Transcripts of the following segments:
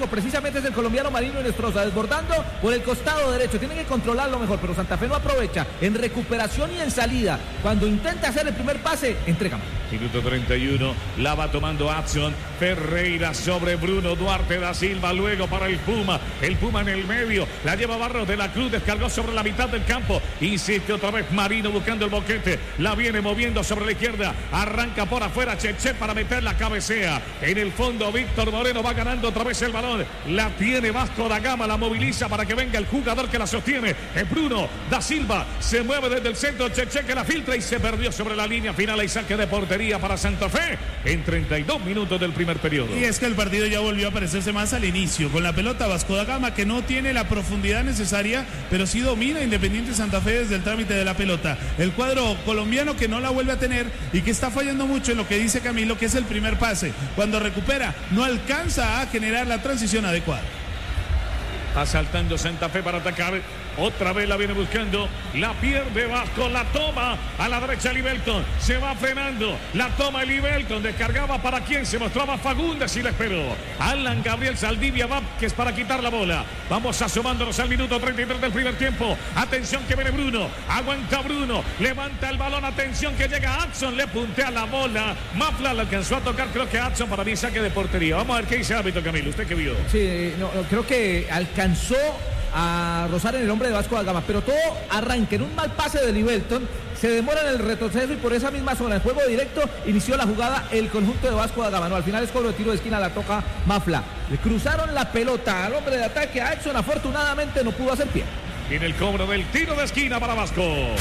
arco precisamente es el colombiano Marino Inestrosa, desbordando por el costado derecho. Tienen que controlarlo mejor, pero Santa Fe no aprovecha en recuperación y en salida. Cuando intenta hacer el primer pase, entrega mal. Minuto 31, la va tomando Adson Ferreira sobre Bruno Duarte da Silva, luego para el Puma en el medio, la lleva Barros de la Cruz, descargó sobre la mitad del campo, insiste otra vez Marino buscando el boquete, la viene moviendo sobre la izquierda, arranca por afuera Cheche para meter la cabecea, en el fondo Víctor Moreno va ganando otra vez el balón, la tiene Vasco da Gama, la moviliza para que venga el jugador que la sostiene, es Bruno da Silva, se mueve desde el centro, Cheche que la filtra y se perdió sobre la línea final, y saque de portería para Santa Fe en 32 minutos del primer periodo. Y es que el partido ya volvió a parecerse más al inicio, con la pelota Vasco da Gama que no tiene la profundidad necesaria, pero sí domina Independiente Santa Fe desde el trámite de la pelota. El cuadro colombiano que no la vuelve a tener y que está fallando mucho en lo que dice Camilo, que es el primer pase. Cuando recupera, no alcanza a generar la transición adecuada. Asaltando Santa Fe para atacar. Otra vez la viene buscando, la pierde Vasco, la toma a la derecha Libelton, se va frenando, la toma Libelton, descargaba para quien se mostraba Fagundes y la esperó. Alan Gabriel Saldivia Vázquez para quitar la bola. Vamos asomándonos al minuto 33 del primer tiempo. Atención que viene Bruno, aguanta Bruno, levanta el balón, atención que llega Adson, le puntea la bola. Mafla la alcanzó a tocar, creo que Adson para mí saque de portería. Vamos a ver qué dice el árbitro, Camilo, ¿usted qué vio? Sí, creo que alcanzó a rozar en el hombre de Vasco da Gama, pero todo arranca en un mal pase de Libelton, se demora en el retroceso y por esa misma zona, en juego directo, inició la jugada el conjunto de Vasco da Gama. No, al final es cobro de tiro de esquina, la toca Mafla. Le cruzaron la pelota al hombre de ataque, a Edson, afortunadamente no pudo hacer pie. En el cobro del tiro de esquina para Vasco.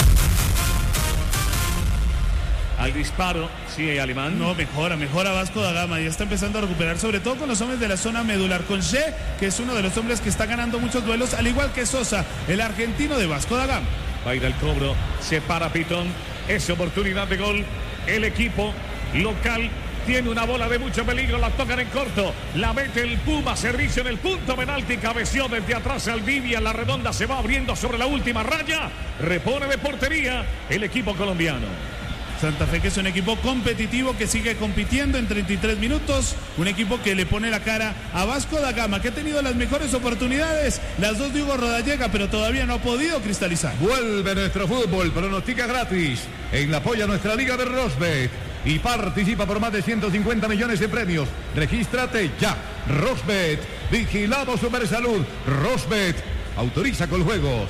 Al disparo, sí, Alemán. No, mejora Vasco da Gama, ya está empezando a recuperar, sobre todo con los hombres de la zona medular, con She, que es uno de los hombres que está ganando muchos duelos, al igual que Sosa, el argentino de Vasco da Gama. Va a ir al cobro, se para Pitón, es oportunidad de gol, el equipo local tiene una bola de mucho peligro, la tocan en corto, la mete el Puma, servicio en el punto penalti, cabeció desde atrás Aldivia, la redonda se va abriendo sobre la última raya, repone de portería el equipo colombiano. Santa Fe, que es un equipo competitivo que sigue compitiendo en 33 minutos, un equipo que le pone la cara a Vasco da Gama, que ha tenido las mejores oportunidades, las dos de Hugo Rodallega, pero todavía no ha podido cristalizar. Vuelve nuestro fútbol, pronostica gratis en la apoya nuestra liga de Rosbet y participa por más de 150 millones de premios. Regístrate ya. Rosbet, vigilado Supersalud. Rosbet, autoriza con juegos.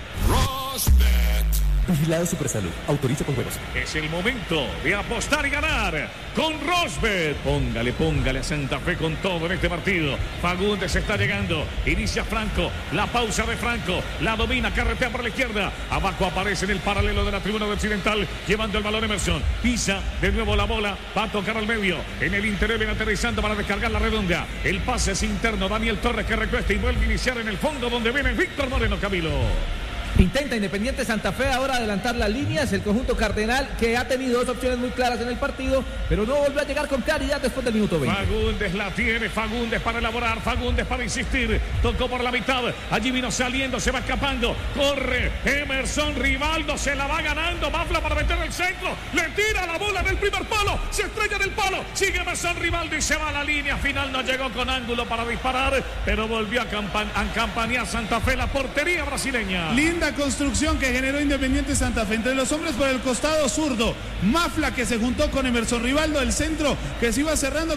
Rosbet. Vigilado Supersalud, autoriza con juegos. Es el momento de apostar y ganar con Rosbet. Póngale a Santa Fe con todo en este partido. Fagundes está llegando, inicia Franco, la pausa de Franco, la domina, carretea por la izquierda. Abajo aparece en el paralelo de la tribuna occidental, llevando el balón Emerson. Pisa de nuevo la bola, va a tocar al medio. En el interior viene aterrizando para descargar la redonda. El pase es interno, Daniel Torres que recuesta y vuelve a iniciar en el fondo donde viene Víctor Moreno, Camilo. Intenta Independiente Santa Fe ahora adelantar las líneas, el conjunto cardenal que ha tenido dos opciones muy claras en el partido, pero no volvió a llegar con claridad después del minuto 20. Fagundes la tiene, Fagundes para elaborar, Fagundes para insistir, tocó por la mitad, allí vino saliendo, se va escapando, corre, Emerson Rivaldo, se la va ganando, Mafla para meter el centro, le tira la bola en el primer palo, se estrella en el palo, sigue Emerson Rivaldo y se va a la línea final, no llegó con ángulo para disparar, pero volvió a campanear Santa Fe, la portería brasileña. Linda construcción que generó Independiente Santa Fe entre los hombres por el costado zurdo, Mafla que se juntó con Emerson Rivaldo, el centro que se iba cerrando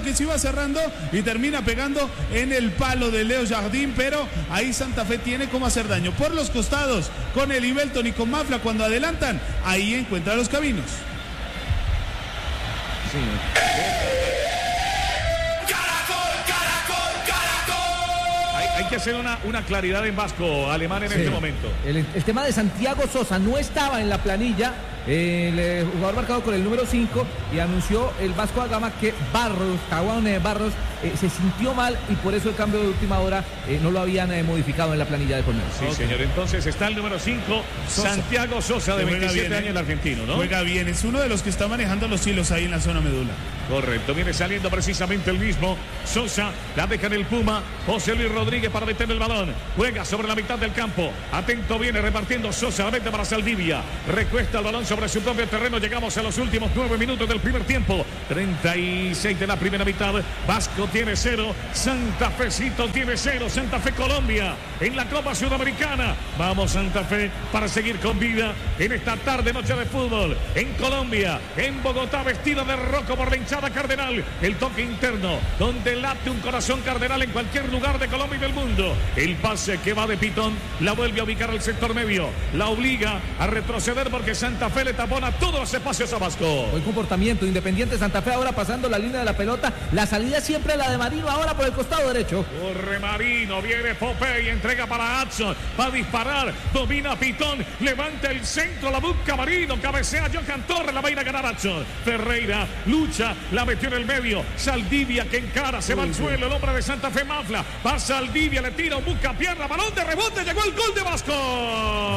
y termina pegando en el palo de Leo Jardín, pero ahí Santa Fe tiene cómo hacer daño por los costados con el Ibelton y con Mafla cuando adelantan, ahí encuentra los caminos. Sí. Hay que hacer una claridad en Vasco, Alemán, en este momento. El tema de Santiago Sosa no estaba en la planilla, el jugador marcado con el número 5, y anunció el Vasco da Gama que Tahuán Barros se sintió mal y por eso el cambio de última hora no lo habían modificado en la planilla de Colmenar. Sí, señor. Entonces está el número 5, Santiago Sosa, de 27 años, el argentino, ¿no? Juega bien, es uno de los que está manejando los hilos ahí en la zona medula. Correcto, viene saliendo precisamente el mismo Sosa, la deja en el Puma, José Luis Rodríguez para meter el balón, juega sobre la mitad del campo, atento viene repartiendo Sosa, la mete para Saldivia, recuesta el balón sobre sobre su propio terreno. Llegamos a los últimos 9 minutos del primer tiempo. 36 de la primera mitad. Vasco tiene 0. Santa Fecito tiene 0. Santa Fe Colombia en la Copa Sudamericana. Vamos Santa Fe para seguir con vida en esta tarde noche de fútbol. En Colombia, en Bogotá, vestido de rojo por la hinchada cardenal. El toque interno donde late un corazón cardenal en cualquier lugar de Colombia y del mundo. El pase que va de Pitón la vuelve a ubicar al sector medio. La obliga a retroceder porque Santa Fe le tapona todos los espacios a Vasco. Buen comportamiento. Independiente Santa Fe ahora pasando la línea de la pelota. La salida siempre la de Marino ahora por el costado derecho. Corre Marino, viene Popey, entrega para Adson, va a disparar, domina Pitón, levanta el centro, la busca Marino, cabecea Johan Torres, la va a ir a ganar Adson. Ferreira lucha, la metió en el medio, Saldivia que encara, se va al suelo, el hombre de Santa Fe Mafla, va Saldivia, le tira, busca pierna, balón de rebote, llegó el gol de Vasco.